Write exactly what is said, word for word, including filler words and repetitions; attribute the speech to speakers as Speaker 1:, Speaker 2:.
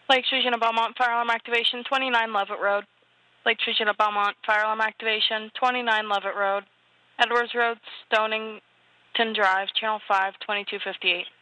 Speaker 1: Lake Trojana Belmont, fire alarm activation, twenty-nine Levitt Road. Lake Trojana Belmont, fire alarm activation, twenty-nine Levitt Road. Edwards Road, Stonington Drive, Channel five, twenty-two fifty-eight.